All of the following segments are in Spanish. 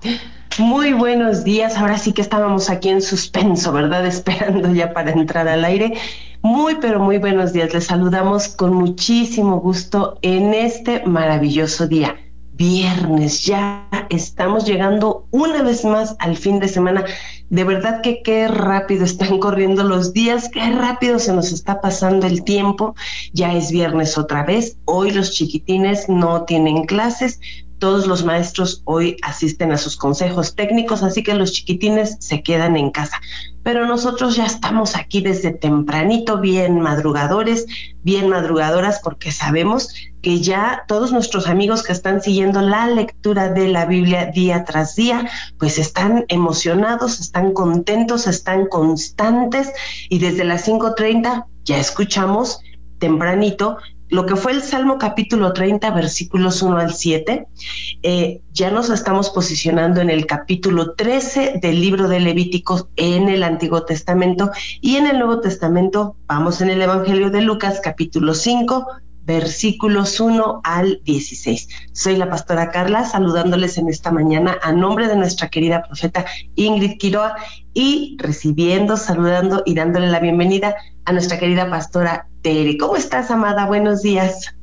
Muy buenos días. Ahora sí que estábamos aquí en suspenso, ¿verdad? Esperando ya para entrar al aire. Muy, pero muy buenos días. Les saludamos con muchísimo gusto en este maravilloso día. Viernes, ya estamos llegando una vez más al fin de semana. De verdad que qué rápido están corriendo los días, qué rápido se nos está pasando el tiempo. Ya es viernes otra vez. Hoy los chiquitines no tienen clases. Todos los maestros hoy asisten a sus consejos técnicos, así que los chiquitines se quedan en casa. Pero nosotros ya estamos aquí desde tempranito, bien madrugadores, bien madrugadoras, porque sabemos que ya todos nuestros amigos que están siguiendo la lectura de la Biblia día tras día, pues están emocionados, están contentos, están constantes, y desde las 5:30 ya escuchamos tempranito lo que fue el Salmo capítulo 30, versículos 1 al 7. Ya nos estamos posicionando en el capítulo 13 del libro de Levíticos en el Antiguo Testamento, y en el Nuevo Testamento vamos en el Evangelio de Lucas capítulo 5, versículos 1 al 16. Soy la pastora Carla, saludándoles en esta mañana a nombre de nuestra querida profeta Ingrid Quiroa, y recibiendo, saludando y dándole la bienvenida a nuestra querida pastora Tere. ¿Cómo estás, amada? Buenos días.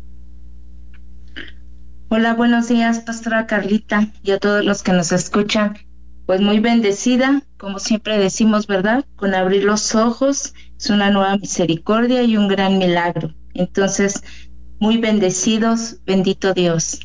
Hola, buenos días, pastora Carlita, y a todos los que nos escuchan. Pues muy bendecida, como siempre decimos, ¿verdad? Con abrir los ojos es una nueva misericordia y un gran milagro. Entonces, muy bendecidos, bendito Dios.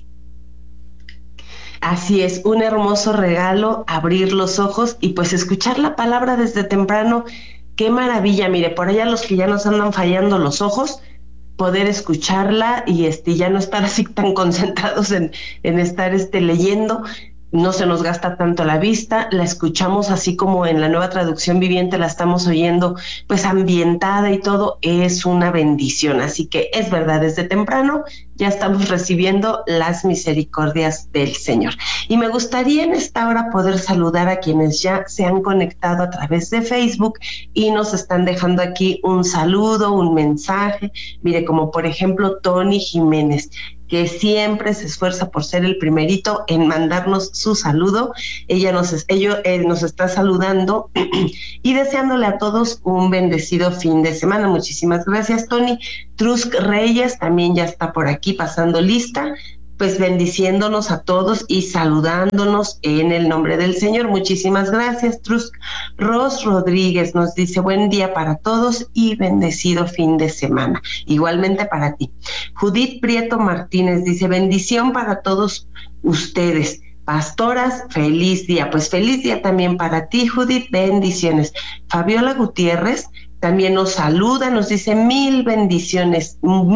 Así es, un hermoso regalo, abrir los ojos y pues escuchar la palabra desde temprano. Qué maravilla. Mire, por allá los que ya nos andan fallando los ojos, poder escucharla y ya no estar así tan concentrados en estar leyendo. No se nos gasta tanto la vista, la escuchamos así como en la Nueva Traducción Viviente la estamos oyendo, pues ambientada y todo, es una bendición. Así que es verdad, desde temprano ya estamos recibiendo las misericordias del Señor. Y me gustaría en esta hora poder saludar a quienes ya se han conectado a través de Facebook y nos están dejando aquí un saludo, un mensaje. Mire, como por ejemplo Tony Jiménez, que siempre se esfuerza por ser el primerito en mandarnos su saludo. Nos está saludando y deseándole a todos un bendecido fin de semana. Muchísimas gracias, Tony. Trusk Reyes también ya está por aquí pasando lista, pues bendiciéndonos a todos y saludándonos en el nombre del Señor. Muchísimas gracias, Trusk. Ros Rodríguez nos dice buen día para todos y bendecido fin de semana. Igualmente para ti. Judith Prieto Martínez dice bendición para todos ustedes. Pastoras, feliz día. Pues feliz día también para ti, Judith, bendiciones. Fabiola Gutiérrez también nos saluda, nos dice mil bendiciones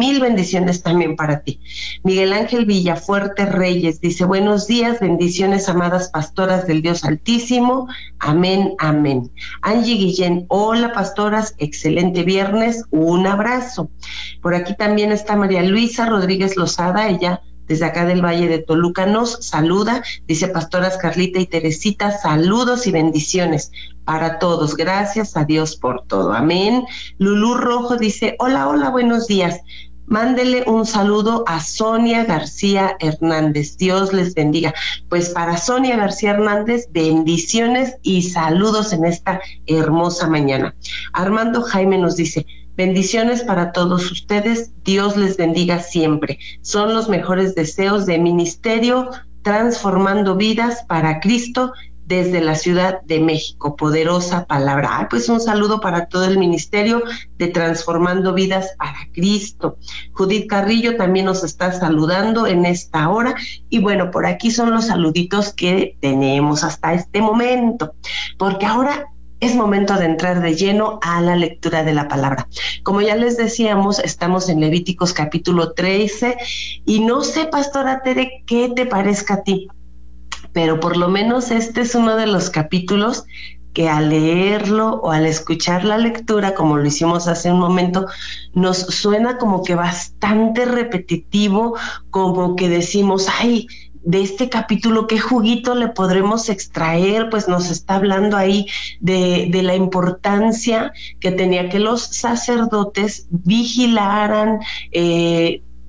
también para ti. Miguel Ángel Villafuerte Reyes dice buenos días, bendiciones amadas pastoras del Dios Altísimo, amén, amén. Angie Guillén, hola pastoras, excelente viernes, un abrazo. Por aquí también está María Luisa Rodríguez Lozada, ella desde acá del Valle de Toluca nos saluda, dice pastoras Carlita y Teresita, saludos y bendiciones para todos, gracias a Dios por todo, amén. Lulú Rojo dice, hola, hola, buenos días, mándele un saludo a Sonia García Hernández, Dios les bendiga. Pues para Sonia García Hernández, bendiciones y saludos en esta hermosa mañana. Armando Jaime nos dice, bendiciones para todos ustedes, Dios les bendiga siempre. Son los mejores deseos de ministerio transformando vidas para Cristo desde la Ciudad de México. Poderosa palabra. Pues un saludo para todo el ministerio de Transformando Vidas para Cristo. Judith Carrillo también nos está saludando en esta hora. Y bueno, por aquí son los saluditos que tenemos hasta este momento, porque ahora es momento de entrar de lleno a la lectura de la palabra. Como ya les decíamos, estamos en Levíticos capítulo 13 y no sé, pastora Tere, qué te parezca a ti, pero por lo menos este es uno de los capítulos que al leerlo o al escuchar la lectura, como lo hicimos hace un momento, nos suena como que bastante repetitivo, como que decimos, ay, de este capítulo, ¿qué juguito le podremos extraer? Pues nos está hablando ahí de la importancia que tenía que los sacerdotes vigilaran,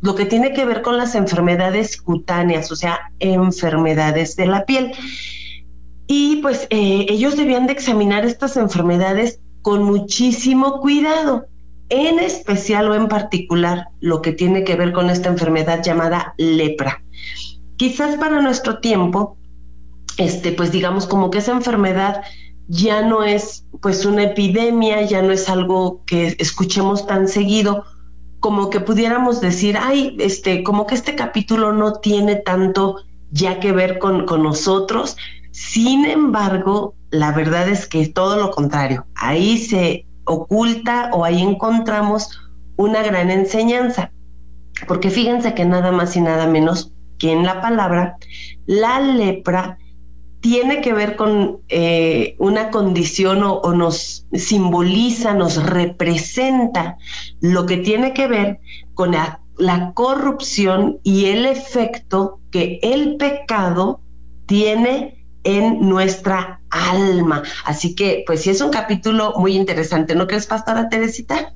lo que tiene que ver con las enfermedades cutáneas, o sea, enfermedades de la piel. Y pues ellos debían de examinar estas enfermedades con muchísimo cuidado, en especial o en particular lo que tiene que ver con esta enfermedad llamada lepra. Quizás para nuestro tiempo, pues digamos como que esa enfermedad ya no es pues una epidemia, ya no es algo que escuchemos tan seguido, como que pudiéramos decir, ay, como que este capítulo no tiene tanto ya que ver con nosotros. Sin embargo, la verdad es que todo lo contrario, ahí se oculta o ahí encontramos una gran enseñanza, porque fíjense que nada más y nada menos que en la palabra, la lepra tiene que ver con una condición o nos simboliza, nos representa lo que tiene que ver con la corrupción y el efecto que el pecado tiene en nuestra alma. Así que, pues sí, es un capítulo muy interesante, ¿no crees, Pastora Teresita?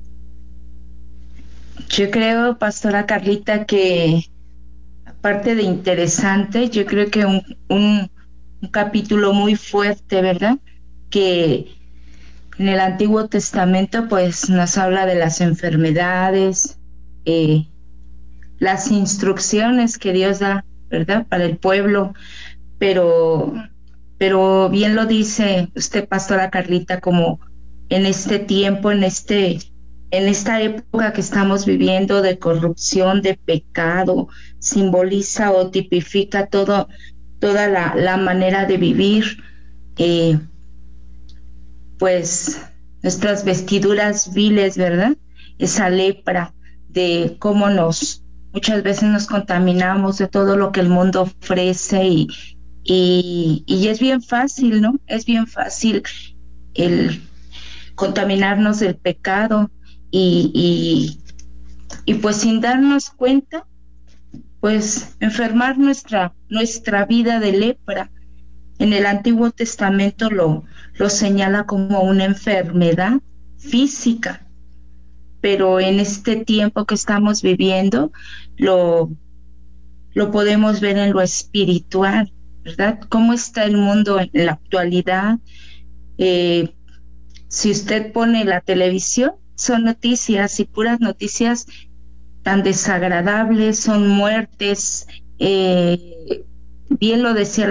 Yo creo, Pastora Carlita, que aparte de interesante, yo creo que un capítulo muy fuerte, ¿verdad? Que en el Antiguo Testamento pues nos habla de las enfermedades, eh, las instrucciones que Dios da, ¿verdad? Para el pueblo, pero, pero bien lo dice usted, Pastora Carlita, como en este tiempo, en esta época que estamos viviendo de corrupción, de pecado, simboliza o tipifica toda la manera de vivir, eh, pues nuestras vestiduras viles, ¿verdad? Esa lepra de cómo muchas veces nos contaminamos de todo lo que el mundo ofrece y es bien fácil, ¿no? Es bien fácil el contaminarnos del pecado y pues sin darnos cuenta, pues enfermar nuestra vida de lepra. En el Antiguo Testamento lo señala como una enfermedad física, pero en este tiempo que estamos viviendo lo, lo podemos ver en lo espiritual, ¿verdad? ¿Cómo está el mundo en la actualidad? Eh, si usted pone la televisión, son noticias y puras noticias tan desagradables, son muertes, bien lo decía